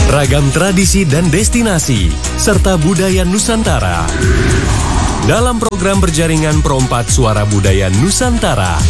Ragam tradisi dan destinasi, serta budaya Nusantara. Dalam program berjaringan Pro4 Suara Budaya Nusantara.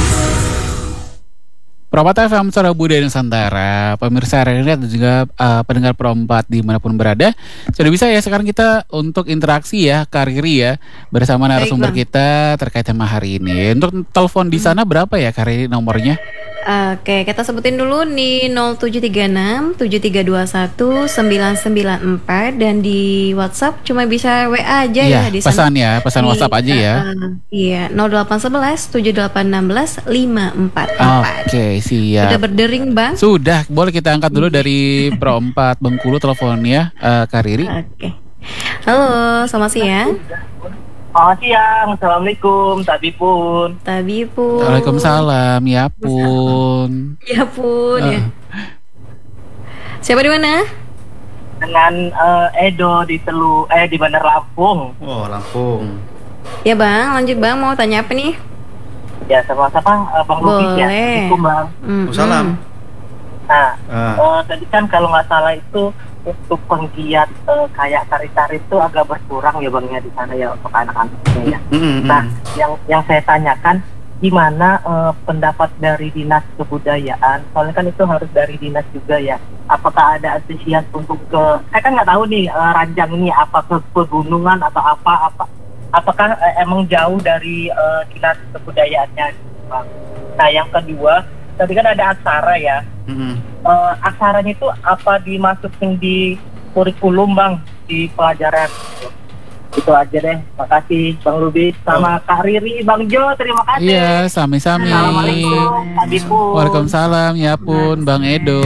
Pro4 FM Suara Budaya Nusantara, pemirsa RRI dan juga pendengar Pro4 dimanapun berada. Sudah bisa ya sekarang kita untuk interaksi ya, Kak Riri ya, bersama narasumber kita terkait tema hari ini. Untuk telepon di sana berapa ya Kak Riri nomornya? Oke, kita sebutin dulu nih 0736 7321 994 dan di WhatsApp cuma bisa WA aja ya di sana. Pesan ya, pesan WhatsApp aja ya. Iya, 0811 7816 544. Oke, siap. Sudah berdering, Bang? Sudah, boleh kita angkat dulu dari Pro4 Bengkulu teleponnya, Kak Riri. Oke. Halo, selamat siang. Selamat siang, Assalamualaikum, Tabipun. Waalaikumsalam, ya pun. Ya pun ya. Siapa di mana? Dengan Edo di Bandar Lampung. Oh, Lampung. Ya Bang, lanjut Bang, mau tanya apa nih? Ya, sama-sama Bang Lubis ya. Assalamualaikum Bang. Salam. Nah, tadi kan kalau nggak salah itu untuk penggiat kayak tari-tari itu agak berkurang ya Bang ya di sana ya untuk anak-anaknya ya. Nah, yang saya tanyakan gimana pendapat dari Dinas Kebudayaan? Soalnya kan itu harus dari dinas juga ya. Apakah ada antusias untuk saya kan nggak tahu nih Ranjang ini apa ke pegunungan atau apa? Apakah emang jauh dari Dinas Kebudayaannya, Bang? Nah, yang kedua, tadi kan ada aksara ya. Aksaranya itu apa dimasukin di kurikulum Bang di pelajaran? Itu aja deh. Makasih Bang Lubis sama Kak Riri, Bang Jo, terima kasih. Iya, sami-sami. Assalamualaikum, Tabipun. Waalaikumsalam, ya pun, Bang Edo.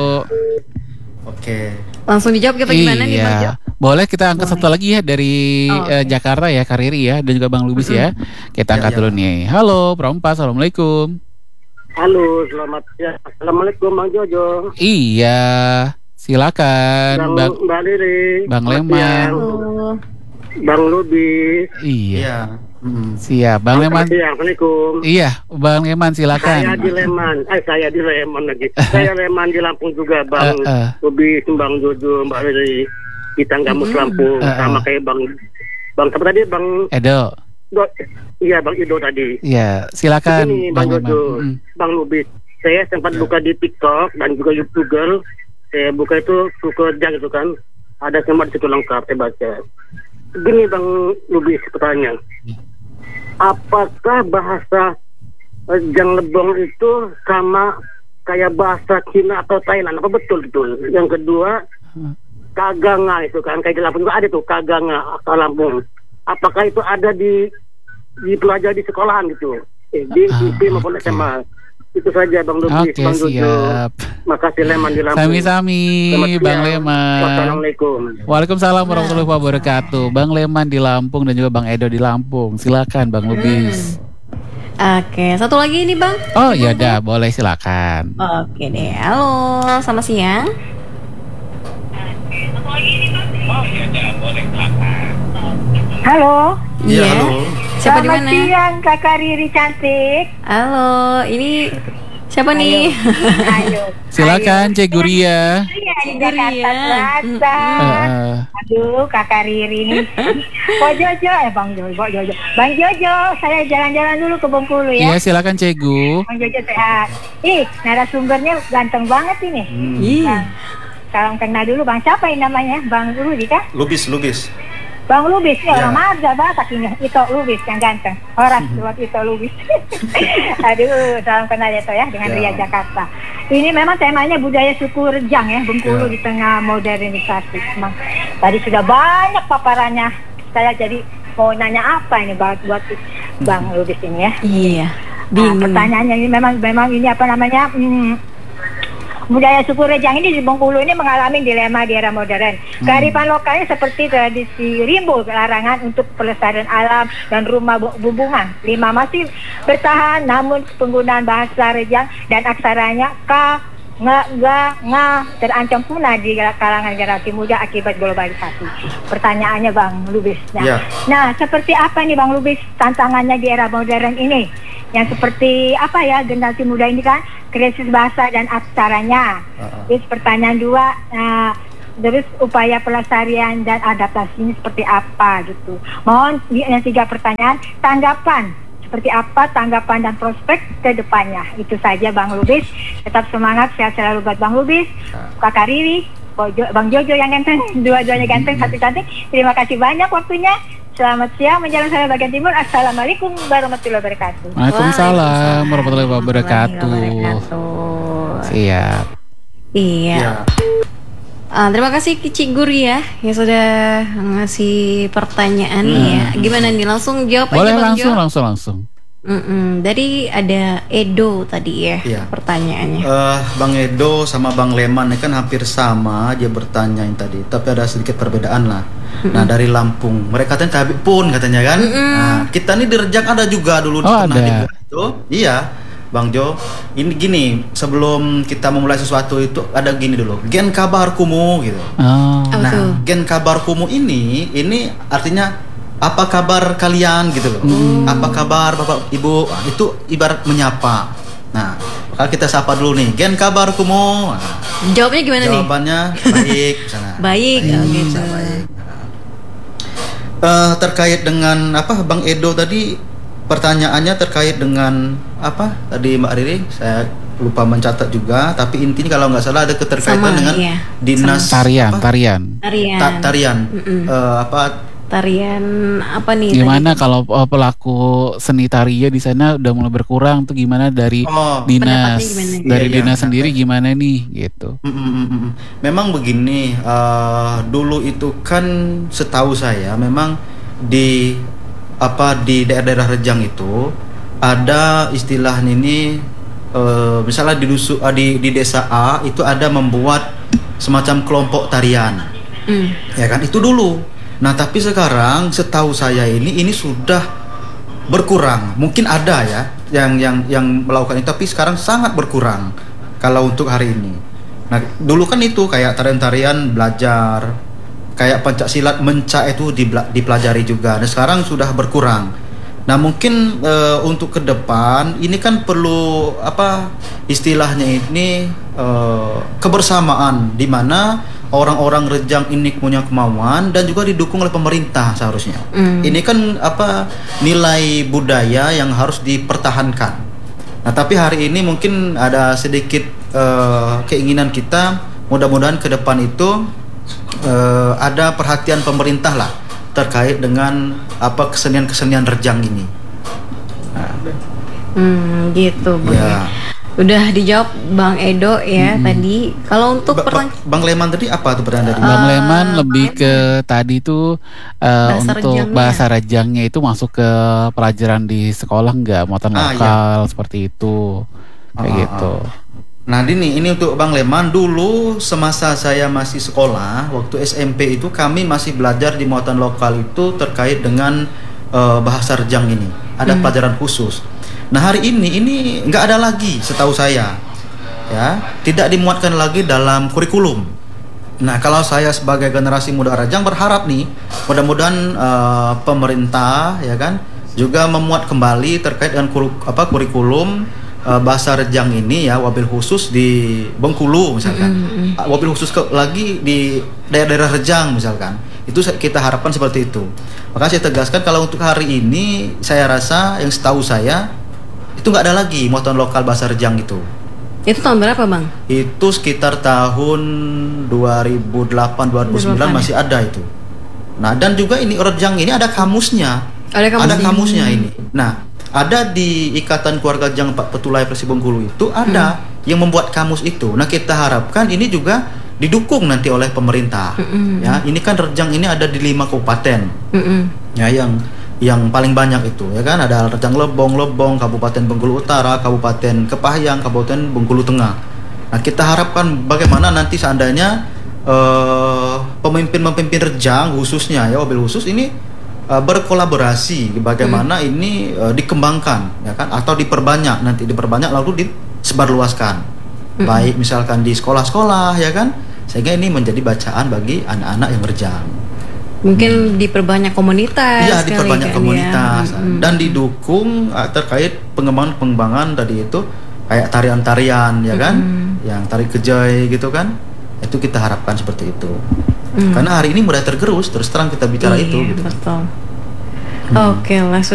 Oke. Langsung dijawab kita gimana nih Bang Jo? Boleh kita angkat satu lagi ya dari Jakarta ya, Kak Riri ya, dan juga Bang Lubis ya. Kita angkat dulu nih. Halo, Pro4, Assalamualaikum. Halo, selamat siang. Assalamualaikum Bang Jojo. Iya, silakan Mbak Riri, Bang Leman. Bang Lubis. Iya. Siap, Bang Leman. Assalamualaikum. Iya, Bang Leman silakan. Saya di Leman lagi. Saya Leman di Lampung juga, Bang Lubis, Bang Jojo, Mbak Riri. Kita nggak mau Lampung sama kayak Bang apa tadi Bang Edo. Iya Bang Edo tadi. Iya, silakan ini, Bang Jojo, Bang Lubis. Saya sempat buka di TikTok dan juga YouTube Girl. Saya buka itu suka jang itu kan. Ada semua di situ lengkap saya baca. Gini Bang Lubis pertanyaan. Apakah bahasa Jang Lebong itu sama kayak bahasa Cina atau Thailand? Apa betul itu? Yang kedua, Kaganga itu kan kayak di Lampung juga ada tuh Kaganga asal Lampung. Apakah itu ada di pelajari di sekolahan gitu? Di IP maupun SMA. Itu saja Bang Lubis, Bang Jojo. Siap. Makasih Leman di Lampung. Sami-sami Bang Leman. Wassalamualaikum. Waalaikumsalam warahmatullahi wabarakatuh. Bang Leman di Lampung dan juga Bang Edo di Lampung. Silakan Bang Lubis. Oke, satu lagi nih Bang. Oh ya udah, boleh silakan. Oke deh. Halo, selamat siang. Halo. Iya. Halo. Siapa di mana? Selamat siang Kakak Riri cantik. Halo, ini siapa nih? Ayo. Silakan Cek Guria. Di Jakarta Selatan. Aduh Kakak Riri nih. Pak Jojo, Bang Jojo. Bang Jojo, saya jalan-jalan dulu ke Bengkulu ya. Iya, silakan Cegu. Bang Jojo sehat. Narasumbernya ganteng banget ini. Salam kenal dulu Bang. Siapa yang namanya? Bang Rudi kan? Lubis. Bang Lubis, orang Marga Batak ini. Ito Lubis yang ganteng. Orang buat Ito Lubis. Aduh, salam kenal ya ya dengan Ria Jakarta. Ini memang temanya budaya suku Rejang ya, Bengkulu di tengah modernisasi. Memang tadi sudah banyak paparannya. Saya jadi mau nanya apa ini buat Bang Lubis ini ya. Iya. Pertanyaannya ini memang ini apa namanya? Budaya suku Rejang ini di Bengkulu ini mengalami dilema di era modern. Kearifan lokalnya seperti tradisi rimbo, larangan untuk pelestarian alam dan rumah bumbungan. 5 masih bertahan, namun penggunaan bahasa Rejang dan aksaranya ka, nga terancam punah di kalangan generasi muda akibat globalisasi. Pertanyaannya Bang Lubis. Nah, seperti apa nih Bang Lubis tantangannya di era modern ini? Yang seperti apa ya generasi muda ini kan krisis bahasa dan aksaranya. Terus pertanyaan 2, terus upaya pelestarian dan adaptasinya seperti apa gitu. Mohon yang 3 pertanyaan, tanggapan seperti apa, tanggapan dan prospek ke depannya. Itu saja Bang Lubis. Tetap semangat, sehat selalu buat Bang Lubis, Kakak Riri, Bang Jojo yang ganteng, dua-duanya ganteng, satu cantik. Terima kasih banyak waktunya. Selamat siang menjelang saya bagian timur. Assalamualaikum warahmatullahi wabarakatuh. Waalaikumsalam warahmatullahi wabarakatuh. Siap. Iya. Terima kasih Cik Guri ya yang sudah ngasih pertanyaan ya. Gimana nih, langsung jawab boleh aja Bang Jo. langsung. Dari ada Edo tadi ya, pertanyaannya. Bang Edo sama Bang Leman ini kan hampir sama aja bertanya yang tadi, tapi ada sedikit perbedaan lah. Nah dari Lampung, mereka katanya Kabit pun katanya kan. Nah, kita nih di Rejang ada juga dulu pernah dibuat itu. Iya. Bang Jo, ini gini, sebelum kita memulai sesuatu itu ada gini dulu, gen kabarkumu gitu. Nah, gen kabarkumu ini artinya apa kabar kalian gitu loh. Apa kabar Bapak Ibu? Itu ibarat menyapa. Nah, kalau kita sapa dulu nih, gen kabarkumu. Nah, jawabnya gimana nih? Jawabannya baik sana. Baik, gitu. Baik. Terkait dengan apa Bang Edo tadi, pertanyaannya terkait dengan apa tadi Mbak Riri, saya lupa mencatat juga, tapi intinya kalau nggak salah ada keterkaitan dengan dinas tarian. Tarian apa nih? Gimana tadi? Kalau pelaku seni tarinya di sana udah mulai berkurang tuh gimana dari dinas dinas sendiri gimana nih gitu? Memang begini, dulu itu kan setahu saya memang di daerah-daerah Rejang itu ada istilah ini, misalnya di desa A itu ada membuat semacam kelompok tarian, ya kan, itu dulu. Nah tapi sekarang setahu saya ini sudah berkurang. Mungkin ada ya yang melakukan itu, tapi sekarang sangat berkurang kalau untuk hari ini. Nah dulu kan itu kayak tarian-tarian belajar, kayak pencak silat menca itu dipelajari juga. Nah sekarang sudah berkurang. Nah mungkin untuk ke depan ini kan perlu apa istilahnya ini, kebersamaan di mana orang-orang Rejang ini punya kemauan dan juga didukung oleh pemerintah seharusnya. Ini kan apa nilai budaya yang harus dipertahankan. Nah tapi hari ini mungkin ada sedikit keinginan kita, mudah-mudahan ke depan itu ada perhatian pemerintah lah terkait dengan apa kesenian Rejang ini. Nah. Gitu ya. Udah dijawab Bang Edo ya tadi. Kalau untuk Bang Leman tadi apa tuh pertanyaan dari Bang Leman lebih ke tadi tuh untuk bahasa Rejangnya itu masuk ke pelajaran di sekolah nggak, muatan lokal seperti itu kayak gitu. Nah ini untuk Bang Leman, dulu semasa saya masih sekolah waktu SMP itu kami masih belajar di muatan lokal itu terkait dengan bahasa Rejang ini. Ada pelajaran khusus. Nah hari ini nggak ada lagi setahu saya, ya tidak dimuatkan lagi dalam kurikulum. Nah kalau saya sebagai generasi muda Rejang berharap nih mudah-mudahan pemerintah ya kan juga memuat kembali terkait dengan kurikulum bahasa Rejang ini ya, wabil khusus di Bengkulu misalkan, wabil khusus lagi di daerah-daerah Rejang misalkan. Itu kita harapkan seperti itu. Maka saya tegaskan kalau untuk hari ini saya rasa yang setahu saya itu nggak ada lagi muatan lokal bahasa Rejang itu. Itu tahun berapa Bang? Itu sekitar tahun 2008-2009 masih ada itu. Nah dan juga ini Rejang ini ada kamusnya. Ada kamusnya ini. Nah ada di Ikatan Keluarga Rejang Pak Petulai Persi Bengkulu itu ada yang membuat kamus itu. Nah kita harapkan ini juga didukung nanti oleh pemerintah. Ya ini kan Rejang ini ada di 5 kabupaten. Ya yang paling banyak itu ya kan, ada Rejang Lebong, Kabupaten Bengkulu Utara, Kabupaten Kepahyang, Kabupaten Bengkulu Tengah. Nah kita harapkan bagaimana nanti seandainya pemimpin Rejang khususnya ya wabil khusus ini berkolaborasi bagaimana ini dikembangkan ya kan, atau diperbanyak lalu disebarluaskan, baik misalkan di sekolah-sekolah ya kan, sehingga ini menjadi bacaan bagi anak-anak yang Rejang. Mungkin diperbanyak komunitas. Iya, diperbanyak komunitas ya. Dan didukung terkait pengembangan tadi itu kayak tarian-tarian ya kan, yang tari kejai gitu kan. Itu kita harapkan seperti itu. Karena hari ini mulai tergerus, terus terang kita bicara itu. Gitu. Betul. Oke lah.